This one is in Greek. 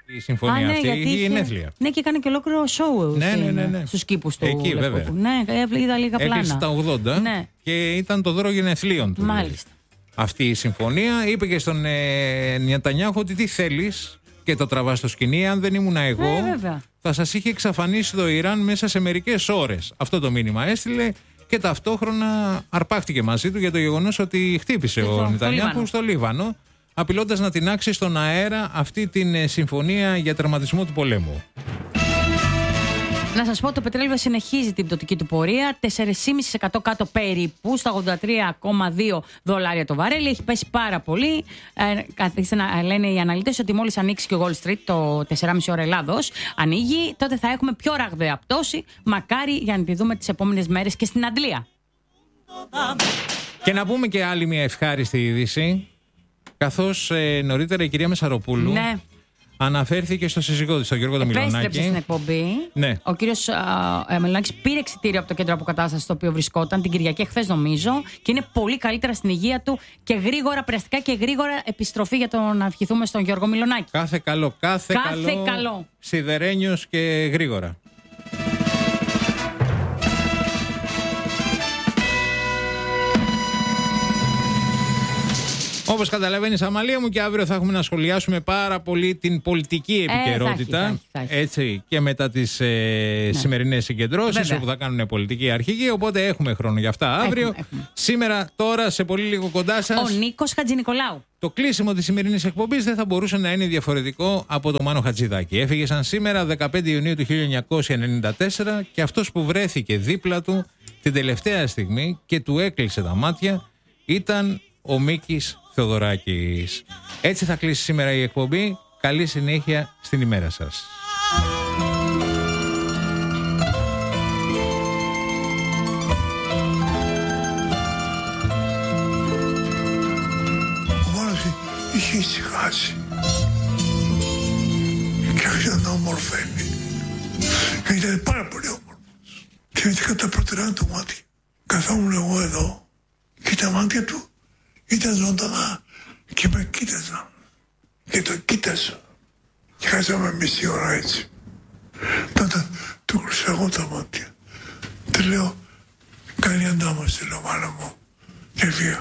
η συμφωνία αυτή, η γενέθλια. Ναι, και έκανε και ολόκληρο σοου στους κήπους του. Εκεί, βέβαια. Ναι, είδα λίγα πλάνα. Έκλεισε τα 80 και ήταν το δώρο γενεθλίων του. Μάλιστα. Αυτή η συμφωνία. Είπε και στον Νετανιάχου ότι τι θέλεις και το τραβά στο σκηνή. Αν δεν ήμουν εγώ, θα σας είχε εξαφανίσει το Ιράν μέσα σε μερικές ώρες. Αυτό το μήνυμα έστειλε. Και ταυτόχρονα αρπάχτηκε μαζί του για το γεγονός ότι χτύπησε ο Νετανιάχου στο Λίβανο, απειλώντας να τινάξει στον αέρα αυτή την συμφωνία για τερματισμό του πολέμου. Να σας πω, το πετρέλαιο συνεχίζει την πτωτική του πορεία, 4,5% κάτω περίπου, στα $83,2 το βαρέλι. Έχει πέσει πάρα πολύ. Καθίστε να λένε οι αναλυτές ότι μόλις ανοίξει και ο Wall Street το 4,5 ώρα Ελλάδος ανοίγει, τότε θα έχουμε πιο ραγδαία πτώση. Μακάρι για να τη δούμε τις επόμενες μέρες και στην Αντλία. Και να πούμε και άλλη μια ευχάριστη είδηση. Καθώς νωρίτερα η κυρία Μεσαροπούλου αναφέρθηκε στο σύζυγό της, τον Γιώργο τον Μιλονάκη. Επέστρεψε στην εκπομπή. Ναι. Ο κύριος Μιλονάκης πήρε εξιτήριο από το κέντρο αποκατάστασης στο οποίο βρισκόταν την Κυριακή, χθες νομίζω, και είναι πολύ καλύτερα στην υγεία του και γρήγορα, περαστικά και γρήγορα επιστροφή για να ευχηθούμε στον Γιώργο Μιλονάκη. Κάθε καλό. Σιδερένιος και γρήγορα. Όπως καταλαβαίνεις, Αμαλία μου, και αύριο θα έχουμε να σχολιάσουμε πάρα πολύ την πολιτική επικαιρότητα. Έτσι, και μετά τις σημερινές συγκεντρώσεις όπου θα κάνουν πολιτική αρχηγοί. Οπότε έχουμε χρόνο για αυτά αύριο. Έχουμε. Σήμερα, τώρα, σε πολύ λίγο κοντά σας, ο Νίκος Χατζηνικολάου. Το κλείσιμο της σημερινής εκπομπής δεν θα μπορούσε να είναι διαφορετικό από το Μάνο Χατζηδάκη. Έφυγε σαν σήμερα 15 Ιουνίου του 1994 και αυτός που βρέθηκε δίπλα του την τελευταία στιγμή και του έκλεισε τα μάτια ήταν ο Μίκης Θεοδωράκης. Έτσι θα κλείσει σήμερα η εκπομπή. Καλή συνέχεια στην ημέρα σας. Ο Μάνος είχε ησυχάσει και άρχισε να ομορφαίνει. Και ήταν πάρα πολύ όμορφος. Και έτσι κατά προτερά το μάτι. Καθόμουν εγώ εδώ και τα μάτια του ήταν ζωντανά και με κοίταζαν και το κοίταζα και χάσαμε μισή ώρα έτσι. Τότε του κλείσα εγώ τα μάτια. Του λέω, κάνει αντάμωση, λέω, μάνα μου, και φύγω.